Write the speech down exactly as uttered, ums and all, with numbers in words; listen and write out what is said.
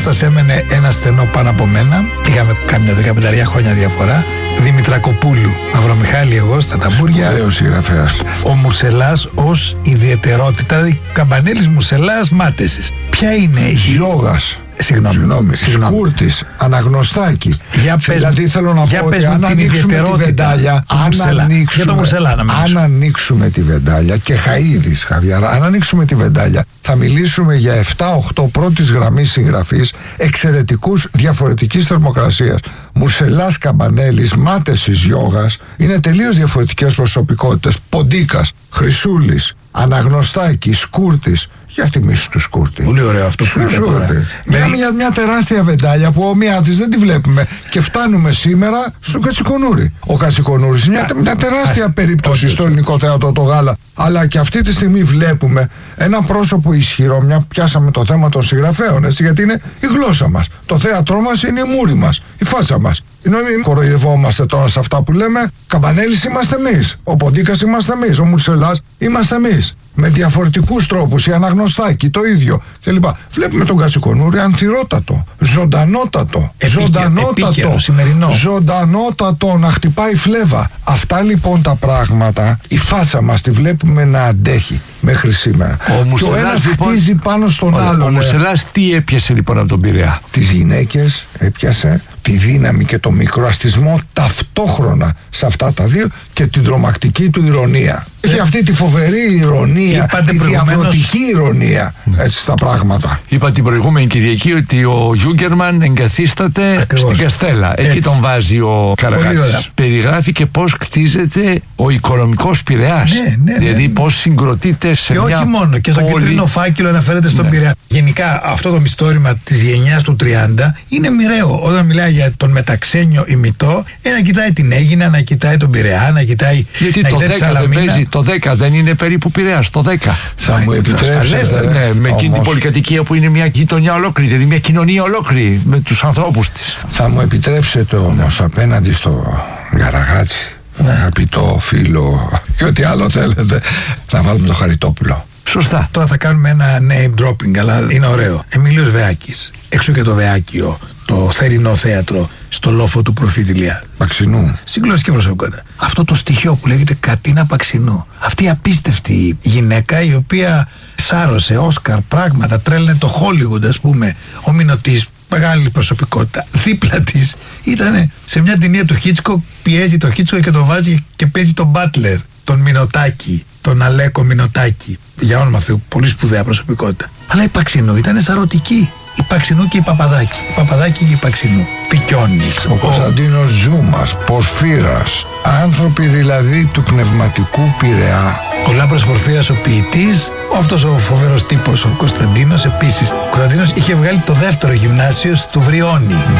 Κώστας έμενε ένα στενό πάνω από μένα. Είχαμε κάμια δεκαπενταριά χρόνια διαφορά. Δημητρακοπούλου, Μαυρομιχάλη, εγώ στα ταμπούρια. Ωραίος συγγραφέας. Ο Μουρσελάς ως ιδιαιτερότητα, δηλαδή Καμπανέλης, Μουρσελάς, Μάτεσης. Ποια είναι η... Γιώγας. Συγγνώμη, Συγγνώμη. συγγνώμη. Σκούρτης, Αναγνωστάκη. Για πες, δηλαδή θέλω να για πω πες ότι αν την ανοίξουμε τη βεντάλια, του αν Μουρσελά. Για το Μουρσελά να ανοίξουμε, μιλήσω. αν ανοίξουμε τη βεντάλια και Χαΐδης, Χαβιάρα, αν ανοίξουμε τη βεντάλια, θα μιλήσουμε για επτά οχτώ πρώτης γραμμής συγγραφείς, εξαιρετικούς διαφορετικής θερμοκρασίας. Μουρσελάς, Καμπανέλης, Μάτεσης, Γιώγας είναι τελείως διαφορετικές προσωπικότητες. Ποντίκας, Χρυσούλης, Αναγνωστάκη, Σκούρτης. Για θυμίσου του Σκούρτη. Πολύ ωραίο αυτό που είπε τώρα. Μιλάμε για μια τεράστια βεντάλια που ομοιά της δεν τη βλέπουμε και φτάνουμε σήμερα στον Κατσικονούρη. Ο Κατσικονούρης είναι μια, μια τεράστια α, περίπτωση όχι, στο ελληνικό θέατρο, το Γάλα. Αλλά και αυτή τη στιγμή βλέπουμε ένα πρόσωπο ισχυρό. Μια πιάσαμε το θέμα των συγγραφέων, έτσι, γιατί είναι η γλώσσα μας. Το θέατρό μας είναι η μούρη μας, η φάτσα μας. Ενώ μην κοροϊδευόμαστε τώρα σε αυτά που λέμε. Καμπανέλης είμαστε εμείς. Ο Ποντίκας είμαστε εμείς. Ο Μουρσελάς είμαστε εμείς. Με διαφορετικούς τρόπους. Η Αναγνωστάκη το ίδιο κλπ. Βλέπουμε τον Κατσικονούρη ανθυρότατο, ζωντανότατο, Επίκαιρο, ζωντανότατο, επίκαιρο, σημερινό. ζωντανότατο, να χτυπάει φλέβα. Αυτά λοιπόν τα πράγματα η φάτσα μας τη βλέπουμε να αντέχει μέχρι σήμερα. Ο και ο ένας λοιπόν, χτίζει πάνω στον ο, άλλον. Ο Μουρσελάς τι έπιασε λοιπόν από τον Πειραιά? Τις γυναίκες έπιασε, τη δύναμη και το μικροαστισμό ταυτόχρονα σε αυτά τα δύο και την τρομακτική του ηρωνία. Έχει αυτή τη φοβερή ηρωνία, τη διαφορετική ηρωνία, ναι, έτσι στα πράγματα. Είπα την προηγούμενη Κυριακή ότι ο Γιούγκερμαν εγκαθίσταται ακριβώς στην Καστέλα. Έτσι. Εκεί τον βάζει ο Καραγάτσης. Περιγράφει και πώς κτίζεται ο οικονομικός Πειραιάς. Ναι, ναι, ναι, δηλαδή ναι, πώς συγκροτείται σε και μια όχι μόνο, και στο πόλη... κεντρικό φάκελο αναφέρεται στον, ναι, Πειραιά. Γενικά αυτό το μυστόρημα της γενιάς του τριάντα είναι μοιραίο. Όταν μιλάει για τον μεταξένιο ημιτό, να κοιτάει την Αίγινα, να κοιτάει τον Πειραιά, να κοιτάει. Γιατί να το, κοιτάει δέκα δεν παίζει, το δέκα δεν είναι περίπου Πειραιάς, το δέκα. Θα μου επιτρέψετε. Ναι, με εκείνη την πολυκατοικία που είναι μια γειτονιά ολόκληρη, δηλαδή μια κοινωνία ολόκληρη με τους ανθρώπους της. Θα μου επιτρέψετε όμως, ναι, απέναντι στο Καραγάτσι, ναι, αγαπητό φίλο και ό,τι άλλο θέλετε, να βάλουμε το Χαριτόπουλο. Σωστά. Τώρα θα κάνουμε ένα name dropping, αλλά είναι ωραίο. Εμίλιος Βεάκης, έξω και το Βεάκιο, το θερινό θέατρο στο λόφο του Προφήτη Ηλία. Παξινού. Συγκλονιστική προσωπικότητα. Αυτό το στοιχείο που λέγεται Κατίνα Παξινού. Αυτή η απίστευτη γυναίκα η οποία σάρωσε Όσκαρ, πράγματα, τρέλνε το Hollywood, ας πούμε, ο Μινωτής, μεγάλη προσωπικότητα. Δίπλα της ήταν σε μια ταινία του Χίτσκοκ, πιέζει το Χίτσκοκ και το βάζει και παίζει τον Μπάτλερ, τον Μινωτάκη, τον Αλέκο Μινωτάκη. Για όνομα Θεού, πολύ σπουδαία προσωπικότητα. Αλλά η Παξινού ήταν σαρωτική. Η Παξινού και η Παπαδάκη. Η Παπαδάκη και η Παξινού. Πικιόνης. Ο, ο Κωνσταντίνος Ζούμας, Πορφύρας. Άνθρωποι δηλαδή του πνευματικού Πειραιά. Ο Λάμπρος Πορφύρας, ο ποιητής. Αυτός ο φοβερός τύπος, ο Κωνσταντίνος, επίσης. Ο Κωνσταντίνος είχε βγάλει το δεύτερο γυμνάσιο στο Βριόνι.